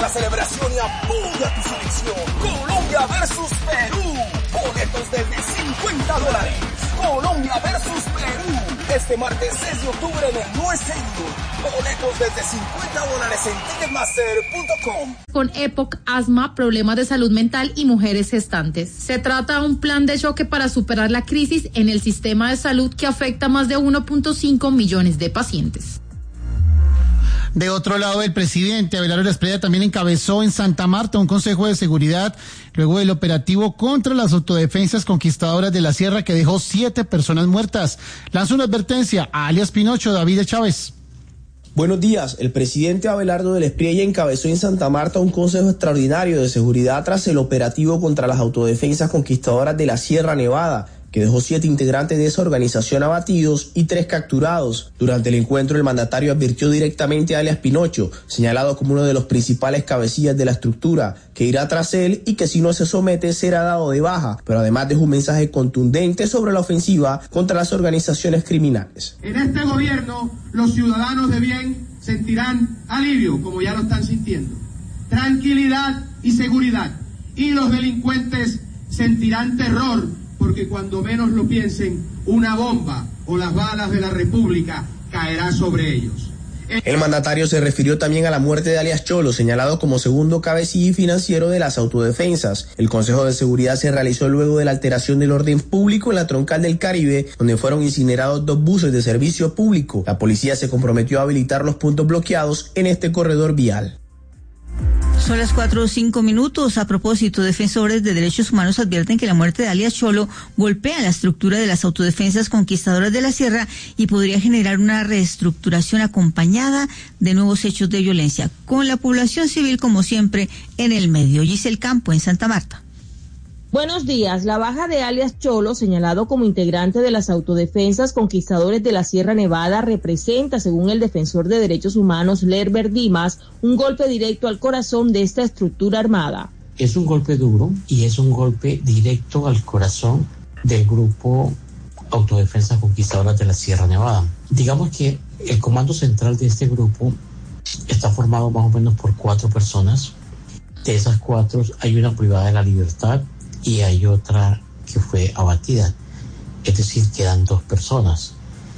la celebración y apoya tu selección. Colombia versus Perú. Boletos desde $50. Colombia versus Perú. Este martes 6 de octubre en el Nuevo Estadio. Boletos desde $50 en ticketmaster.com. Con EPOC, asma, problemas de salud mental y mujeres gestantes. Se trata de un plan de choque para superar la crisis en el sistema de salud que afecta a más de 1.5 millones de pacientes. De otro lado, el presidente Abelardo Esprella también encabezó en Santa Marta un consejo de seguridad luego del operativo contra las autodefensas conquistadoras de la Sierra que dejó 7 personas muertas. Lanzó una advertencia a alias Pinocho, David Chávez. Buenos días. El presidente Abelardo del Espriella encabezó en Santa Marta un consejo extraordinario de seguridad tras el operativo contra las autodefensas conquistadoras de la Sierra Nevada, que dejó 7 integrantes de esa organización abatidos y 3 capturados. Durante el encuentro, el mandatario advirtió directamente a alias Pinocho, señalado como uno de los principales cabecillas de la estructura, que irá tras él y que si no se somete será dado de baja, pero además dejó un mensaje contundente sobre la ofensiva contra las organizaciones criminales. En este gobierno, los ciudadanos de bien sentirán alivio, como ya lo están sintiendo, tranquilidad y seguridad, y los delincuentes sentirán terror, porque cuando menos lo piensen, una bomba o las balas de la República caerá sobre ellos. El mandatario se refirió también a la muerte de alias Cholo, señalado como segundo cabecilla y financiero de las autodefensas. El Consejo de Seguridad se realizó luego de la alteración del orden público en la Troncal del Caribe, donde fueron incinerados 2 buses de servicio público. La policía se comprometió a habilitar los puntos bloqueados en este corredor vial. Son las 4:05. A propósito, defensores de derechos humanos advierten que la muerte de alias Cholo golpea la estructura de las autodefensas conquistadoras de la Sierra y podría generar una reestructuración acompañada de nuevos hechos de violencia, con la población civil como siempre en el medio. Giselle Campo en Santa Marta. Buenos días. La baja de alias Cholo, señalado como integrante de las autodefensas conquistadores de la Sierra Nevada, representa, según el defensor de derechos humanos Lerber Dimas, un golpe directo al corazón de esta estructura armada. Es un golpe duro y es un golpe directo al corazón del grupo Autodefensas Conquistadoras de la Sierra Nevada. Digamos que el comando central de este grupo está formado más o menos por 4 personas. De esas 4 hay una privada de la libertad y hay otra que fue abatida, es decir, quedan 2 personas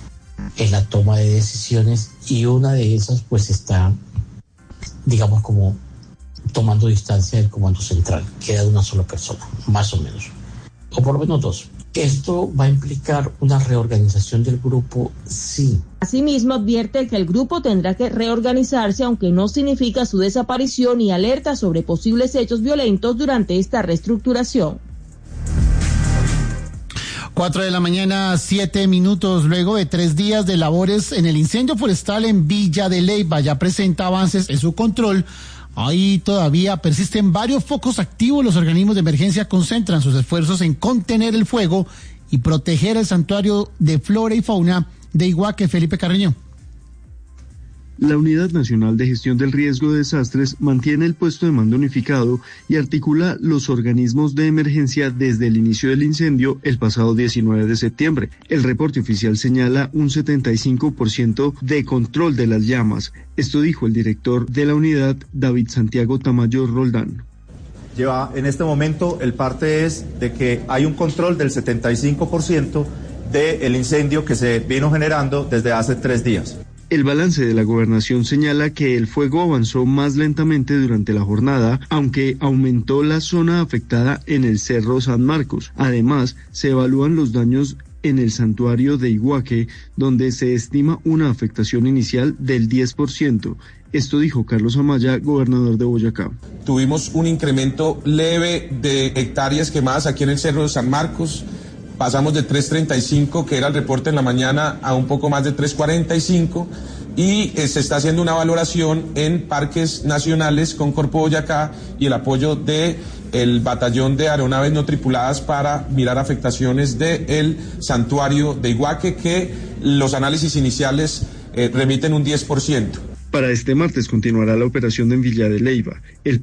en la toma de decisiones y una de esas pues está, digamos, como tomando distancia del comando central. Queda una sola persona, más o menos, o por lo menos 2. ¿Esto va a implicar una reorganización del grupo? Sí. Asimismo, advierte que el grupo tendrá que reorganizarse, aunque no significa su desaparición, y alerta sobre posibles hechos violentos durante esta reestructuración. 4:07 a.m. Luego de 3 días de labores en el incendio forestal en Villa de Leyva, ya presenta avances en su control. Ahí todavía persisten varios focos activos. Los organismos de emergencia concentran sus esfuerzos en contener el fuego y proteger el santuario de flora y fauna de Iguaque. Felipe Carreño. La Unidad Nacional de Gestión del Riesgo de Desastres mantiene el puesto de mando unificado y articula los organismos de emergencia desde el inicio del incendio el pasado 19 de septiembre. El reporte oficial señala un 75% de control de las llamas. Esto dijo el director de la unidad, David Santiago Tamayo Roldán. En este momento el parte es de que hay un control del 75% del incendio que se vino generando desde hace 3 días. El balance de la gobernación señala que el fuego avanzó más lentamente durante la jornada, aunque aumentó la zona afectada en el Cerro San Marcos. Además, se evalúan los daños en el santuario de Iguaque, donde se estima una afectación inicial del 10%. Esto dijo Carlos Amaya, gobernador de Boyacá. Tuvimos un incremento leve de hectáreas quemadas aquí en el Cerro de San Marcos. Pasamos de 335, que era el reporte en la mañana, a un poco más de 345, y se está haciendo una valoración en parques nacionales con Corpo Boyacá y el apoyo del batallón de aeronaves no tripuladas para mirar afectaciones del santuario de Iguaque, que los análisis iniciales remiten un 10%. Para este martes continuará la operación en Villa de Leyva. El